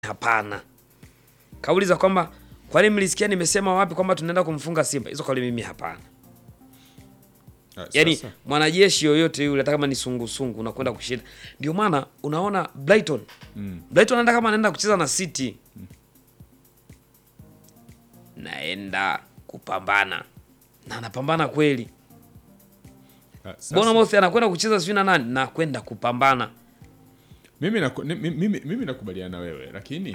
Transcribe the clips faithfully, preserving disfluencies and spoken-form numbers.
hapana. Kauli za kwamba kwa nini mlisikia nimesema wapi kwamba tunaenda kumfunga Simba, hizo kauli mimi hapana. Ah, Yaani sasa. mwanajeshi yoyote yule hata kama ni sungusungu unakwenda kushinda. Ndio maana unaona Brighton. Mm. Brighton anaenda kama anaenda kucheza na City. Mm. Naenda kupambana. Na anapambana kweli. Ah, sasa. Bournemouth anakwenda kucheza sijui na nani na kwenda kupambana. Mimi na mimi, mimi, mimi nakubaliana na wewe, lakini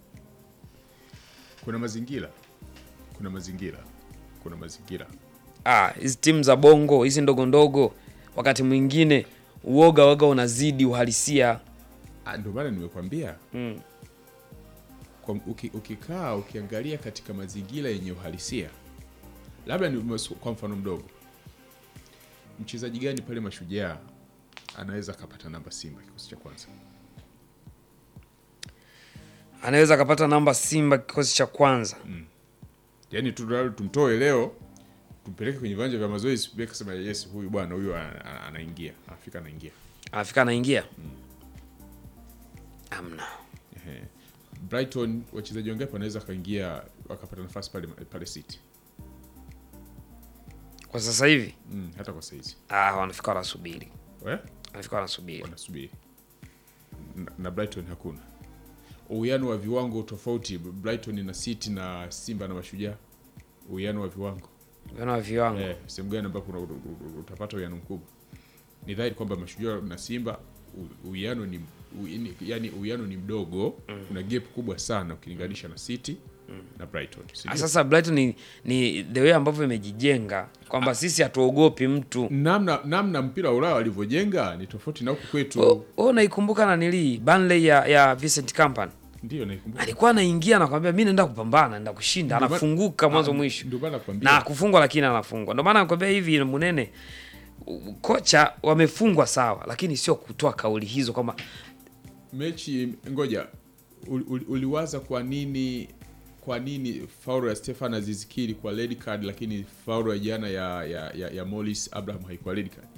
kuna mazingira. Kuna mazingira. Kuna mazingira. Ah, hizi timu za bongo, hizi ndogo ndogo, wakati mwingine uoga waga unazidi uhalisia. Ah, ndio maana nimekwambia. Mm. Kwa uki, ukikaa ukiangalia katika mazingira yenye uhalisia. Labda ni kwa mfano mdogo. Mchezaji gani pale Mashujaa anaweza kapata namba Simba kikosi cha kwanza? Anaweza akapata namba Simba kikosi cha kwanza. Mm. Yaani tu tumtoe leo tumpeleke kwenye viwanja vya mazoezi beka sema yes huyu bwana huyu anaingia, Afrika anaingia. Afrika anaingia? Mm. Amna. Ehe. Brighton wachezaji wangapi wanaweza kaingia wakapata nafasi pale pale City? Kwa sasa hivi? Mm, hata kwa sasa hivi. Ah, wanafika wanasubiri. Eh? Wanafika wanasubiri. Wanasubiri. Na, na Brighton hakuna. Uwiano wa viwango tofauti Brighton na City na Simba na Mashujaa. Uwiano wa viwango. Uwiano wa viwango. Eh, sehemu gani ambapo utapata uwiano mkubwa? Ni dhahiri kwamba Mashujaa na Simba uwiano ni yani uwiano ni mdogo, mm. Kuna gap kubwa sana ukilinganisha na City mm. na Brighton. Sijua. Sasa Brighton ni, ni the way ambavyo imejijenga kwamba sisi hatuogopi mtu. Namna namna mpira wa Ulaya walivyojenga ni tofauti na huku kwetu. Oh, oh, naikumbuka na nili Burnley ya, ya Vincent Kompany. Ndio naikumbuka. Alikuwa anaingia na kwambia mimi naenda kupambana, naenda kushinda, anafunguka mwanzo mwisho. Ndio maana nakwambia. Na kufungwa lakini anafungwa. Ndio maana nakwambia hivi Munene kocha wamefungwa sawa, lakini sio kutoa kauli hizo kwamba mechi ngoja ul, uliwaza kwa nini kwa nini faulu ya Stefan Aziz Ki kwa red card lakini faulu ya jana ya ya, ya, ya Morris Abraham haikuwa red card?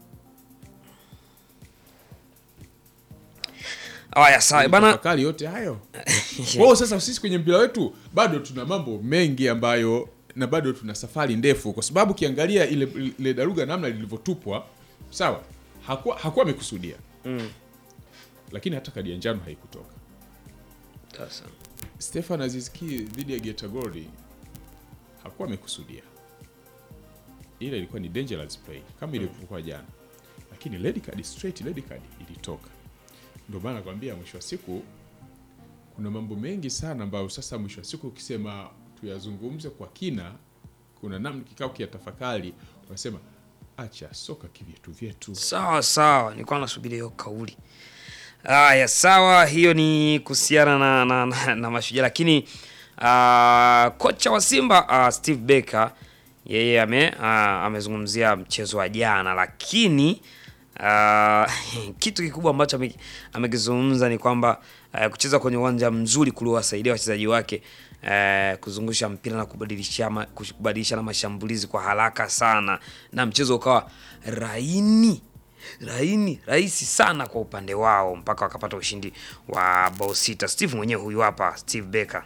Aya sawa bana, tafakari yote hayo. Wao sasa sisi kwenye mpira wetu bado tuna mambo mengi ambayo na bado tuna safari ndefu kwa sababu kiangalia ile ile daruga namna lilivyotupwa sawa hakuwa hakuwa amekusudia. Mm. Lakini hata kadi ya njano haikutoka. Sasa Stefan Aziz Ki dhidi ya Geita Gold hakuwa amekusudia. Ile ilikuwa ni dangerous play kama ilivyokuwa jana. Lakini red card, straight red card ilitoka. Ndio maana nakwambia mwisho wa siku kuna mambo mengi sana ambayo sasa mwisho wa siku ukisema tuyazungumze kwa kina, kuna namna kikao kia tafakari unasema acha soka kivyetu vyetu. Sawa sawa, nilikuwa nasubiri hiyo kauli. Aya sawa, hiyo ni kuhusiana na, na, na, na Mashujaa, lakini uh, kocha wa Simba uh, Steve Barker yeye ame uh, amezungumzia mchezo wa jana, lakini uh, kitu kikubwa ambacho amekizungumza ni kwamba uh, kucheza kwenye uwanja mzuri kuliwasaidia wachezaji wake uh, kuzungusha mpira na kubadilisha kubadilisha na mashambulizi kwa haraka sana, na mchezo ukawa raini Laini, rahisi sana kwa upande wao mpaka wakapata ushindi wa bao sita. Steve mwenyewe huyu hapa, Steve Barker.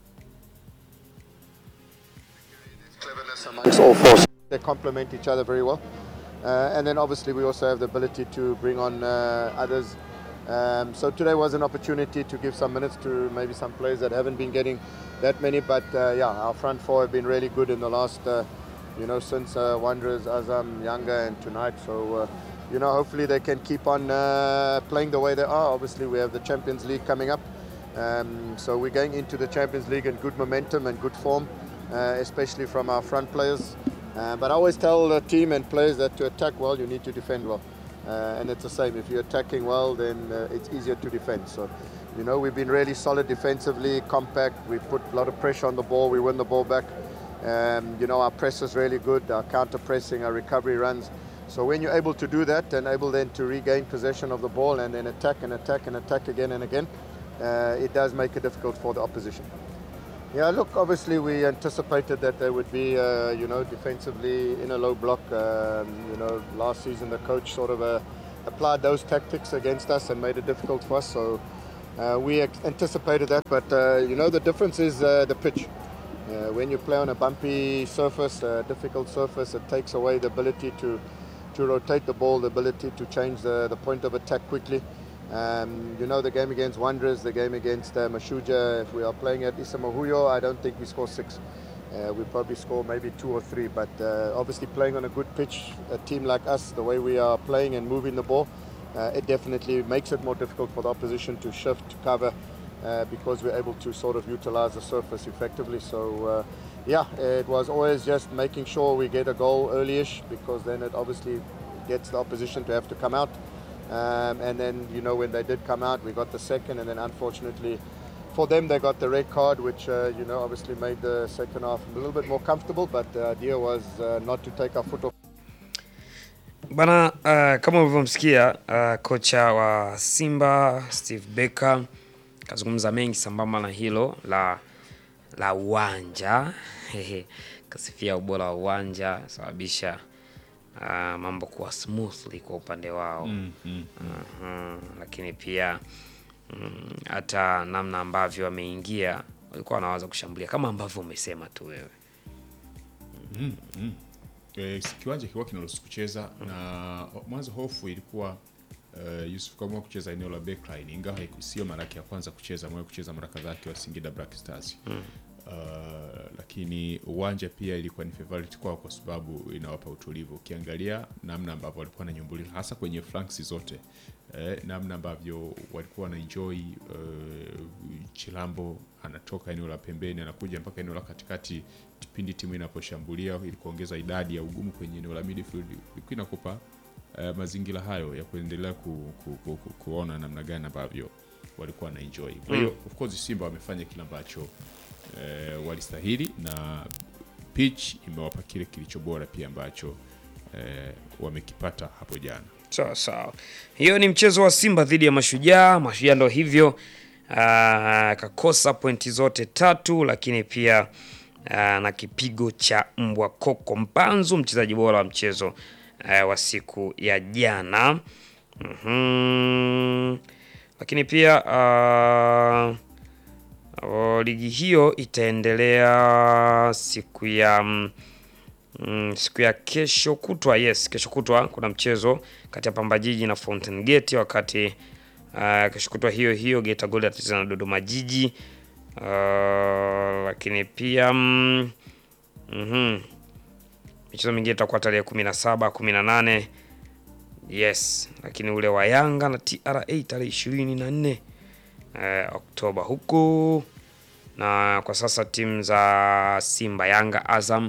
All four. They complement each other very well. Uh, and then obviously we also have the ability to bring on uh, others. Um, so today was an opportunity to give some minutes to maybe some players that haven't been getting that many. But uh, yeah, our front four have been really good in the last, uh, you know, since uh, Wanderers, Azam, Yanga and tonight. So, uh, you know, hopefully they can keep on uh, playing the way they are. Obviously, we have the Champions League coming up. Um, so we're going into the Champions League in good momentum and good form, uh, especially from our front players. Uh, but I always tell the team and players that to attack well, you need to defend well. Uh, and it's the same. If you're attacking well, then uh, it's easier to defend. So, you know, we've been really solid defensively, compact. We put a lot of pressure on the ball. We win the ball back. Um, you know, our press is really good. Our counter pressing, our recovery runs. So when you're able to do that and able then to regain possession of the ball and then attack and attack and attack again and again, uh, it does make it difficult for the opposition. Yeah, look, obviously we anticipated that they would be, uh, you know, defensively in a low block. Um, you know, last season the coach sort of uh, applied those tactics against us and made it difficult for us. So, Uh, we ex- anticipated that, but uh, you know the difference is uh, the pitch. Uh, when you play on a bumpy surface, a difficult surface, it takes away the ability to to rotate the ball, the ability to change the, the point of attack quickly. Um, you know the game against Wanderers, the game against uh, Mashuja, if we are playing at Isamahuyo, I don't think we score six. Uh, we probably score maybe two or three, but uh, obviously playing on a good pitch, a team like us, the way we are playing and moving the ball, uh, it definitely makes it more difficult for the opposition to shift, to cover, uh, because we're able to sort of utilize the surface effectively. So uh, yeah, it was always just making sure we get a goal early-ish, because then it obviously gets the opposition to have to come out. Um, and then, you know, when they did come out, we got the second, and then unfortunately for them, they got the red card, which, uh, you know, obviously made the second half a little bit more comfortable, but the idea was uh, not to take our foot off. Bana, uh, kama ulivyomsikia uh, kocha wa Simba Steve Becker kazungumza mengi sambamba na hilo la la uwanja. Kasifia ubora wa uwanja, sababisha uh, mambo kuwa smoothly kwa upande wao. Mm, mm, mm. Uh-huh. Lakini pia hata mm, namna ambavyo wameingia walikuwa wanawaza kushambulia kama ambavyo umesema tu wewe. Mm, mm. E, kiwanja kilikuwa kinaruhusu kucheza mm. na mwanzo hofu ilikuwa uh, Yusuf Kamau kucheza eneo la backline, ingawa sio mara yake ya kwanza kucheza, mwe kucheza mara kadhaa kwa Singida Black Stars. Mm. Uh, lakini uwanja pia ilikuwa ni favorite kwao kwa sababu inawapa utulivu. Ukiangalia namna ambavyo walikuwa wananyumbulia hasa kwenye flanks zote, eh, namna ambavyo walikuwa na enjoy uh, Chilambo anatoka eneo la pembeni anakuja mpaka eneo la katikati kipindi timu inaposhambulia ili kuongeza idadi ya ugumu kwenye eneo la midfield, ilikuwa inakupa uh, mazingira hayo ya kuendelea ku, ku, ku, ku, kuona namna gani ambavyo walikuwa na enjoy. Kwa hiyo of course Simba wamefanya kila ambacho Uh, walistahili na pitch imewapa kile kilicho bora pia ambacho uh, wamekipata hapo jana. Sawa sawa. Hiyo ni mchezo wa Simba dhidi ya Mashujaa. Mashujaa ndio hivyo uh, kakosa pointi zote tatu, lakini pia uh, na kipigo cha mbwa Koko Mpanzu, mchezaji bora wa mchezo uh, wa siku ya jana. Mhm. Lakini pia uh, O, ligi hiyo itaendelea siku ya mm, siku ya kesho kutwa. Yes, kesho kutwa kuna mchezo kati ya Pamba Jiji na Fountain Gate, wakati uh, kesho kutwa hiyo hiyo Geita Gold atacheza na Dodoma Jiji. Uh, lakini pia mm, mhm michezo mingine itakuwa tarehe kumi na saba, kumi na nane. Yes, lakini ule wa Yanga na T R A tarehe ishirini na nne Uh, Oktoba huku. Na kwa sasa timu za Simba, Yanga, Azam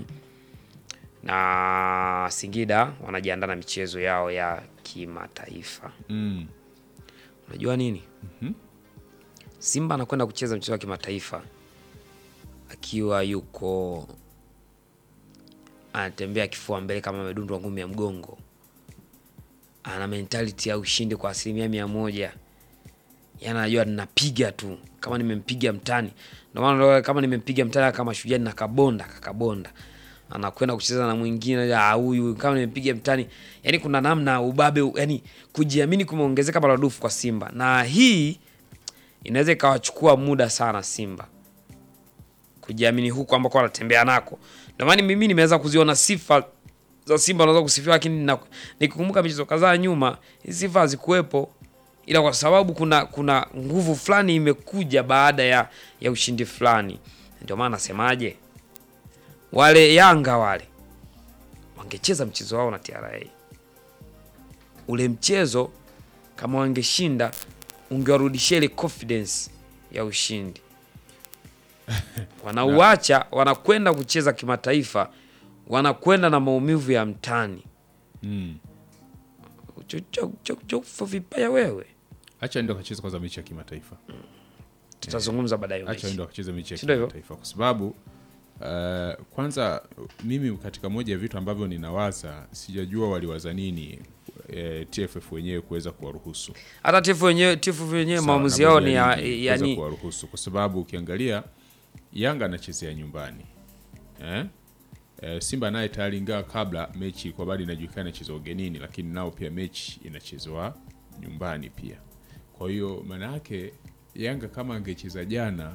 na Singida wanajiandaa na michezo yao ya kimataifa. Mm. Unajua nini? Mhm. Simba anakwenda kucheza mchezo wa kimataifa akiwa yuko anatembea kifua mbele kama amedundwa ngumi ya mgongo. Ana mentality ya ushindi kwa asilimia mia moja. Yana najua ninapiga tu kama nimempiga mtani. Ndio maana kama nimempiga mtani kama Shujaa na kabonda kakabonda, anakwenda kucheza na mwingine ah huyu kama nimempiga mtani. Yani kuna namna ubabe, yani kujiamini kumeongezeka maradufu kwa Simba, na hii inaweza ikawachukua muda sana Simba kujiamini huko ambako wanatembea nako. Ndio maana mimi nimeweza kuziona sifa za Simba naweza kusifiwa, lakini nikikumbuka michezo kadhaa nyuma hizi sifa hazikuwepo, ila kwa sababu kuna kuna nguvu fulani imekuja baada ya ya ushindi fulani. Ndio maana nasemaje, wale Yanga wale wangecheza mchezo wao na T R A, ule mchezo kama wangeshinda ungewarudishia ile confidence ya ushindi. Wanauacha, wanakwenda kucheza kimataifa, wanakwenda na maumivu ya mtani. Mm. Chocho chocho vipaya wewe. Acha ndio kacheza kwanza mechi ya kimataifa. Mm. Tutazungumza baadaye. Acha ndio kacheza mechi ya kimataifa kwa sababu uh, kwanza mimi katika moja ya vitu ambavyo ninawaza, sijajua waliwaza nini eh, T F F wenyewe kuweza kuwaruhusu. Hata T F F wenyewe T F F wenyewe maamuzi yao ni ya, yani kuwaruhusu kwa sababu ukiangalia Yanga anachezea nyumbani. Eh? E, Simba naye tayari ingawa kabla mechi kwa bado inajulikana inachezwa ugenini, lakini nao pia mechi inachezwa nyumbani pia. Kwa hiyo maana yake Yanga kama angecheza jana